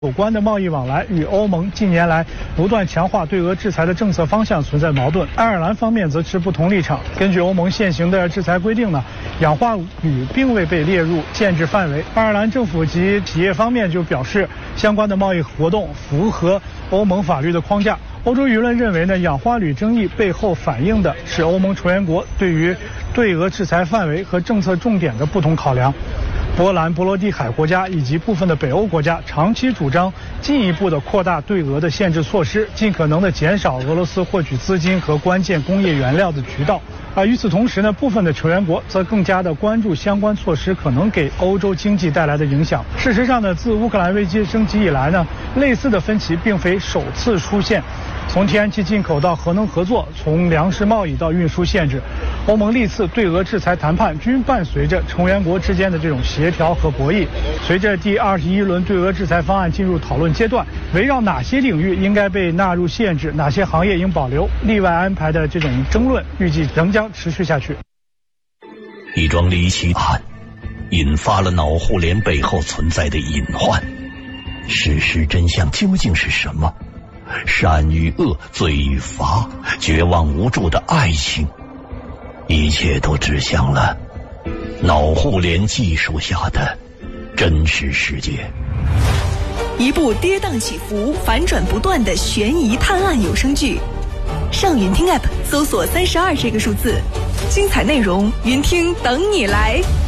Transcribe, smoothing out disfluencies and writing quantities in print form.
有关的贸易往来与欧盟近年来不断强化对俄制裁的政策方向存在矛盾。爱尔兰方面则持不同立场。根据欧盟现行的制裁规定呢，氧化铝并未被列入限制范围。爱尔兰政府及企业方面就表示，相关的贸易活动符合欧盟法律的框架。欧洲舆论认为呢，氧化铝争议背后反映的是欧盟成员国对于对俄制裁范围和政策重点的不同考量。波兰、波罗的海国家以及部分的北欧国家长期主张进一步的扩大对俄的限制措施，尽可能的减少俄罗斯获取资金和关键工业原料的渠道。与此同时呢，部分的成员国则更加的关注相关措施可能给欧洲经济带来的影响。事实上呢，自乌克兰危机升级以来呢，类似的分歧并非首次出现。从天然气进口到核能合作，从粮食贸易到运输限制，欧盟历次对俄制裁谈判均伴随着成员国之间的这种协调和博弈。随着第21轮对俄制裁方案进入讨论阶段，围绕哪些领域应该被纳入限制，哪些行业应保留、例外安排的这种争论，预计仍将持续下去。 一桩离奇案引发了脑互联背后存在的隐患，事实真相究竟是什么？善与恶，罪与罚，绝望无助的爱情，一切都指向了脑互联技术下的真实世界。 一部跌宕起伏、反转不断的悬疑探案有声剧，上云听 App 搜索32这个数字，精彩内容云听等你来。